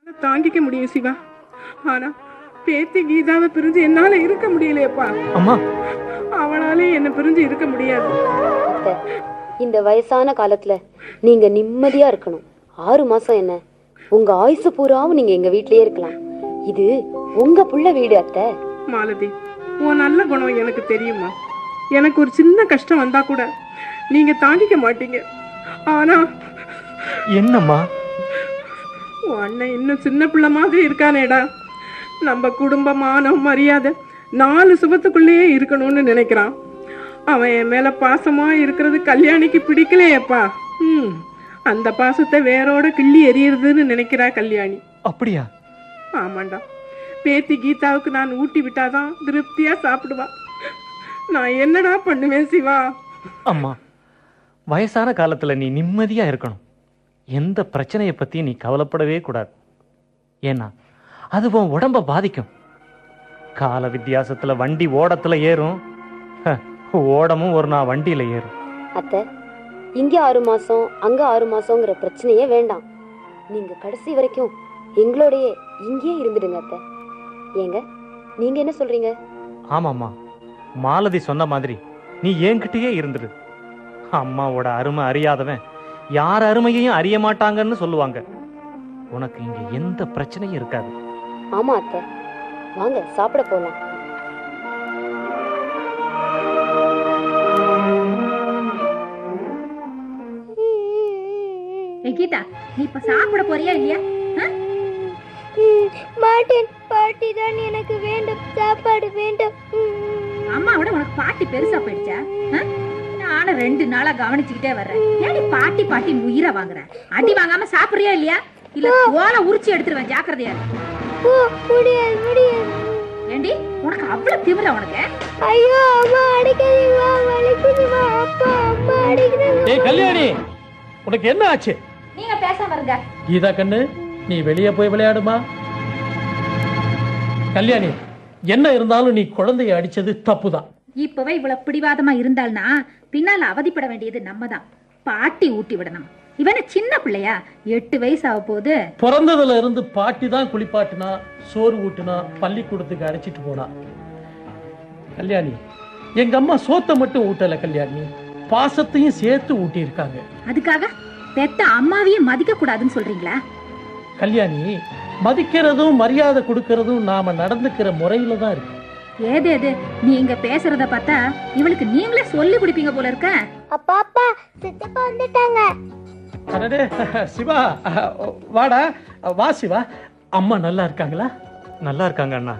தாங்கிக்க முடியும் சிவா. ஆனா பேத்தி கீதாவை பிரிஞ்சு என்னால இருக்க முடியலையப்பா. அம்மா, அவளாலே என்ன பிரிஞ்சு இருக்க முடியாது. இந்த வயசான காலத்துல நீங்க நிம்மதியா இருக்கணும். 6 மாசம் என்ன, உங்க ஆயுசு பூராவும் நீங்க எங்க வீட்லயே இருக்கலாம். இது உங்க புள்ள வீடு அத்தை. மாலதி, உன் நல்ல குணம் எனக்கு தெரியுமா. எனக்கு ஒரு சின்ன கஷ்டம் வந்தா கூட நீங்க தாங்கிக்க மாட்டீங்க. ஆனா என்னம்மா, உன் அண்ணன் இன்னும் சின்ன பிள்ளை மாதிரி இருக்கானேடா. நம்ம குடும்பமான மரியாதை 4 சுபத்துக்குள்ளேயே இருக்கணும்னு நினைக்கிறான். அவன் என் மேல பாசமா இருக்கிறது கல்யாணிக்கு பிடிக்கலையப்பா. அந்த பாசத்தை வேரோட கிள்ளி எறியறதுன்னு நினைக்கிறா கல்யாணி. அப்படியா? ஆமாண்டா. பேத்தி கீதாவுக்கு நான் ஊட்டி விட்டாதான் திருப்தியா சாப்பிடுவா. நான் என்னடா பண்ணுவேன் சிவா? அம்மா, வயசான காலத்துல நீ நிம்மதியா இருக்கணும். எந்த பிரச்சனையை பத்தி நீ கவலைப்படவே கூடாது. ஏன்னா அது உன் உடம்ப பாதிக்கும். கால வித்தியாசத்துல வண்டி ஓடத்துல ஏறும், ஓடமும் ஒரு நாள் வண்டியில ஏறும். அத்தை, இங்க 6 மாசம் அங்க 6 மாசம்ங்கிற பிரச்சனையே வேண்டாம். நீங்க கடைசி வரைக்கும் எங்களோடயே இங்கேயே இருந்துடுங்க அத்தை. ஏங்க, நீங்க என்ன சொல்றீங்க? ஆமாம்மா, மாலதி சொன்ன மாதிரி நீ என்கிட்டயே இருந்துடு. அம்மாவோட அருமை அறியாதவன் யார் அருமையையும் அறிய மாட்டாங்கன்னு சொல்லுவாங்க. உனக்கு இங்க எந்த பிரச்சனையும் இருக்காது. ஆமா அத்தை, வாங்க சாப்பிட போலாம். கீதா, நீ இப்ப சாப்பிட போறியா இல்லையா? மாட்டேன், பாட்டி தான் எனக்கு வேண்டும், சாப்பாடு வேண்டும். அம்மாவோட உனக்கு பாட்டி பெருசா போயிடுச்சா? நானும் 2 நாளா கவனிச்சுக்கிட்டே வர்றேன். ஏடி பாட்டி பாட்டி உயிரை வாங்குற? அடி வாங்காம சாப்பிடுறியா இல்லையா? இல்ல ஓலை உரிச்சு எடுத்துருவேன், ஜாக்கிரதையா. முடியாது முடியாது. ஏண்டி உனக்கு அவ்வளவு திமிரா உனக்கு? ஐயோ அம்மா அடிக்காதீங்க, வலிக்குதுமா. அப்பா அம்மா அடிக்கிறாங்க. ஏய் கல்யாணி, உனக்கு என்ன ஆச்சு? நீங்க பேசாம இருங்க. கீதா கண்ணு, நீ வெளியே போய் விளையாடுமா. கல்யாணி, என்ன இருந்தாலும் நீ குழந்தைய அடிச்சது தப்புதான். இப்பவே இவ்வளவு பிடிவாதமா இருந்தால்னா பின்னால அவதிப்பட வேண்டியது நம்ம தான். பாட்டி ஊட்டி விடணும். இவன சின்ன பிள்ளையா, 8 வயசு ஆக போகுது. பிறந்ததுல இருந்து பாட்டி தான் குளிப்பாட்டினா, சோறு ஊட்டினா, பள்ளிக்கூடத்துக்கு அழைச்சிட்டு போனா. கல்யாணி, எங்க அம்மா சோத்தை மட்டும் ஊட்டல கல்யாணி, பாசத்தையும் சேர்த்து ஊட்டி இருக்காங்க. அதுக்காக பெத்த அம்மாவையும் மதிக்க கூடாதுன்னு சொல்றீங்களா? கல்யாணி, மதிக்கிறதும் மரியாதை கொடுக்கறதும் நாம நடந்துக்கிற முறையில தான் இருக்கு. ஏதேது நீங்க பேசுறத பார்த்தா இவளுக்கு நீங்களே சொல்லி கொடுப்பீங்க போல இருக்க. அப்பா அப்பா, சித்தப்பா வந்துட்டாங்க. அடடே சிவா, வாடா. வா சிவா, அம்மா நல்லா இருக்காங்களா? நல்லா இருக்காங்க அண்ணா.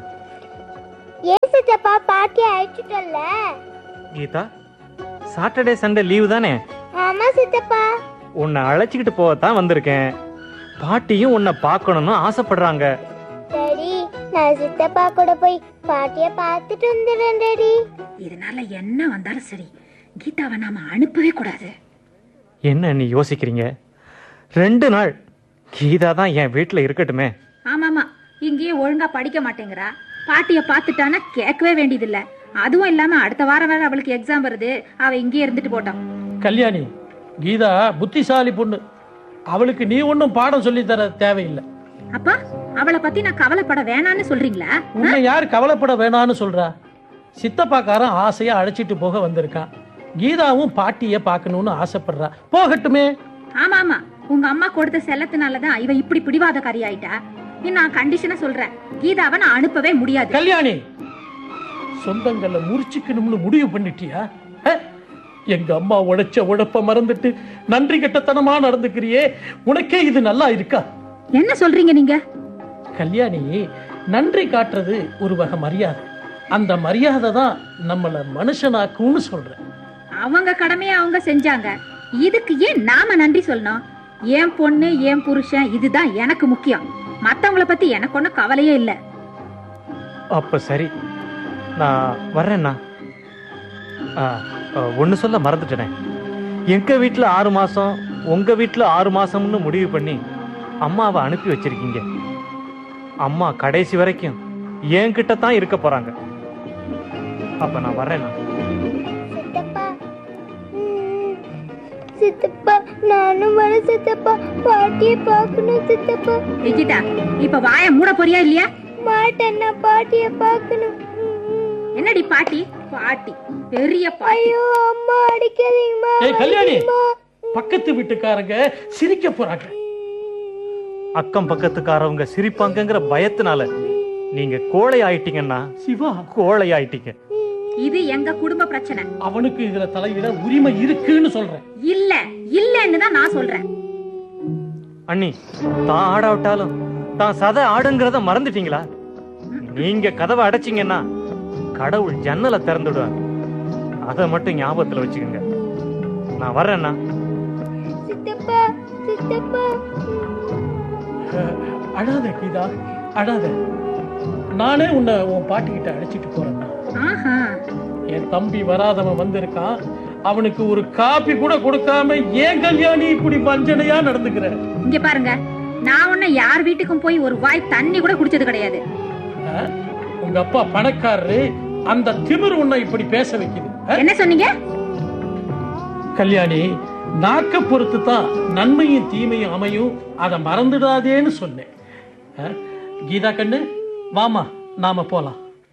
ஏன் சித்தப்பா பாட்டி அழைச்சிட்டல்ல? கீதா, சாட்டர்டே சண்டே லீவு தானே? ஆமா சித்தப்பா. உன்னை அழைச்சிக்கிட்டு போகத்தான் வந்திருக்கேன். பாட்டியும் உன்னை பார்க்கணும்னு ஆசைப்படுறாங்க. டாடி, நான் சித்தப்பா கூட போய் பாட்டிய பார்த்துட்டு வந்துடுறேன் டாடி. இதனால என்ன வந்தாலும் சரி, கீதாவை நாம அனுப்பவே கூடாது. என்ன நீ யோசிக்கிறீங்க? 2 நாள் கீதா தான் என் வீட்டுல இருக்கட்டுமே. ஆமாமா, இங்கேயே ஒழுங்கா படிக்க மாட்டேங்கிறா. பாட்டிய பார்த்துட்டானா கேட்கவே வேண்டியதில்ல. அதுவும் இல்லாம அடுத்த வாரம் வேற அவளுக்கு எக்ஸாம் வருது. அவ இங்கே இருந்துட்டு போட்டான். கல்யாணி, கீதா புத்திசாலி பொண்ணு. அவளுக்கு நீ ஒன்னும் பாடம் சொல்லி தர தேவையில்லை. அப்பா, அவளை பத்தி நான் கவலைப்பட வேணான்னு சொல்றீங்களா? உன்னை யார் கவலைப்பட வேணான்னு சொல்றா? சித்தப்பாக்காரன் ஆசையா அழைச்சிட்டு போக வந்திருக்கான். கீதாவும் பாட்டிய பாக்கணும்னு ஆசைப்படுறா. போகட்டுமே. ஆமா ஆமா, உங்க அம்மா கொடுத்த செல்லத்தினாலதான் இவ இப்படி பிடிவாதக்காரி ஆயிட்டா. நான் கண்டிஷனா சொல்றேன், கீதாவை நான் அனுப்பவே முடியாது. கல்யாணி, சொந்தங்களை முறிச்சுக்கணும்னு முடிவு பண்ணிட்டியா? எங்க அம்மா உழைச்ச உழைப்ப மறந்துட்டு நன்றி கெட்டத்தனமா நடந்துக்கிறியே, உனக்கே இது நல்லா இருக்கா? என்ன சொல்றீங்க நீங்க? கல்யாணி, நன்றி காட்டுறது ஒரு வகை மரியாதை. அந்த மரியாதை தான் நம்மள மனுஷனாக்கும்னு சொல்றேன். அவங்க கடமையை அவங்க செஞ்சாங்க, இதுக்கு ஏன் நாம நன்றி சொல்லணும்? என் பொண்ணு என் புருஷன், இதுதான் எனக்கு முக்கியம். மத்தவங்கள பத்தி எனக்கு ஒன்னும் கவலையே இல்ல. அப்ப சரி, நான் வர்றேன்னா. ஒன்னு சொல்ல மறந்துட்டேனே. எங்க வீட்டுல 6 மாசம், உங்க வீட்டுல 6 மாசம்னு முடிவு பண்ணி அம்மாவை அனுப்பி வச்சிருக்கீங்க. அம்மா கடைசி வரைக்கும் என்கிட்ட தான் இருக்க போறாங்க. அப்ப நான் வர்றேன்னா. சித்தப்பா நானும் வர சித்தப்பா, பாட்டியை பார்க்கணும் சித்தப்பா. கீதா, இப்ப வாய மூட போறியா இல்லையா? மாட்டேன், நான் பாட்டியை பார்க்கணும். என்னடி பாட்டி? பாட்டி பெரிய பாட்டி. ஐயோ அம்மா அடிக்காதீங்கம்மா. ஏய் கல்யாணி, பக்கத்து வீட்டுக்காரங்க சிரிக்க போறாங்க. அக்கம் பக்கத்துக்காரவங்க சிரிப்பாங்கங்கிற பயத்தினால நீங்க கோழை ஆயிட்டீங்கன்னா சிவா, கோழை ஆயிட்டீங்க. இது எங்க குடும்ப பிரச்சனை. அவனுக்கு இதுல தலையிட உரிமை இருக்குன்னு சொல்றேன். இல்ல இல்லன்னு தான் நான் சொல்றேன். அண்ணி, தான் ஆடாவிட்டாலும் தான் சதை ஆடுங்கிறத மறந்துட்டீங்களா? நீங்க கதவை அடைச்சிங்கன்னா கடவுள் ஜன்னலை திறந்துடுவார். அதை மட்டும் ஞாபகத்துல வச்சுக்கோங்க. நான் வர்றேன்னா. சித்தப்பா சித்தப்பா. அழாத கீதா, அழாத. நானே உன்னை உன் பாட்டி கிட்ட அழைச்சிட்டு போறேன். என் தம்பி வராதவன் வந்திருக்கான், அவனுக்கு ஒரு காப்பி கூட கொடுக்காம ஏன் கல்யாணி இப்படி வஞ்சனையா நடந்துக்கிற? இங்க பாருங்க, நான் உன்ன யார் வீட்டுக்கும் போய் ஒரு வாய் தண்ணி கூட குடிச்சது கிடையாது. உங்க அப்பா பணக்காரரு, அந்த திமிரு உன்னை இப்படி பேச வைக்குது. என்ன சொன்னீங்க? கல்யாணி, நாக்க பொறுத்து தான் நன்மையும் தீமையும் அமையும், அதை மறந்துடாதேன்னு சொன்னேன். கீதா கண்ணு, வாமா நாம போலாம்.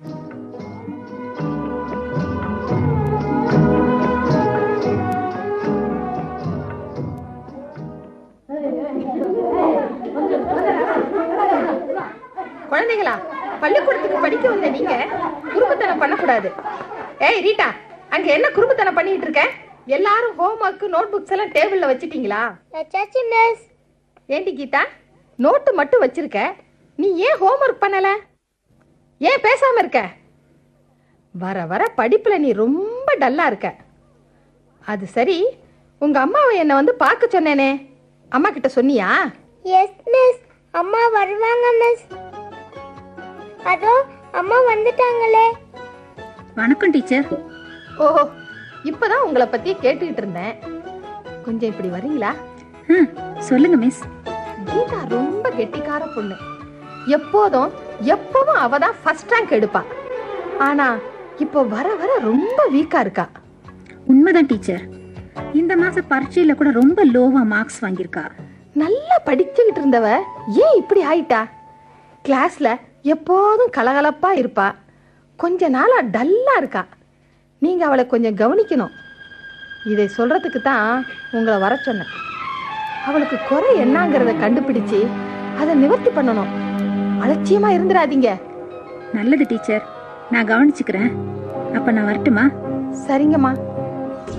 குழந்தைகளா, பள்ளிக்கூடத்துக்கு படிக்க வந்த நீங்க குறும்புத்தனம் பண்ணக்கூடாது. ஏய் ரீட்டா, அங்க என்ன குறும்புத்தனம் பண்ணிட்டு இருக்க? எல்லாரும் ஹோம் ஒர்க் நோட் புக்ஸ் எல்லாம் டேபிள்ல வச்சிட்டீங்களா? வச்சாச்சு மிஸ். ஏண்டி கீதா, நோட்டு மட்டும் வச்சிருக்க, நீ ஏன் ஹோம் ஒர்க் பண்ணல? ஏன் பேசாம இருக்க? வர வர படிப்புல நீ ரொம்ப டல்லா இருக்க. அது சரி, உங்க அம்மாவை என்ன வந்து பார்க்க சொன்னேனே, அம்மா கிட்ட சொன்னியா? எஸ் மிஸ், அம்மா வருவாங்க மிஸ். அதோ அம்மா வந்துட்டாங்களே. வணக்கம் டீச்சர். ஓஹோ, இப்பதான் உங்களை பத்தி கேட்டுக்கிட்டு இருந்தேன். கொஞ்சம் இப்படி வரீங்களா? சொல்லுங்க மிஸ். கீதா ரொம்ப கெட்டிக்கார பொண்ணு. எப்பவும் அவதான் ஃபர்ஸ்ட் ரேங்க் எடுப்பா. ஆனா இப்போ வர வர ரொம்ப வீக்கா இருக்கா. உண்மைதான் டீச்சர். இந்த மாச பரீட்சையில கூட ரொம்ப லோவா மார்க்ஸ் வாங்கியிருக்கா. நல்லா படிச்சுக்கிட்டு இருந்தவ ஏன் இப்படி ஆயிட்டா? கிளாஸ்ல எப்போதும் கலகலப்பா இருப்பா, கொஞ்ச நாளா டல்லா இருக்கா. நீங்க அவளை கொஞ்சம் கவனிக்கணும். இதை சொல்றதுக்கு தான் உங்களை வர சொன்னேன். அவளுக்கு குறை என்னங்கிறத கண்டுபிடிச்சு அதை நிவர்த்தி பண்ணணும். அலட்சியமா இருந்துடாதீங்க. நல்லது டீச்சர், நான் கவனிச்சுக்கிறேன். அப்ப நான் வரட்டுமா? சரிங்கம்மா.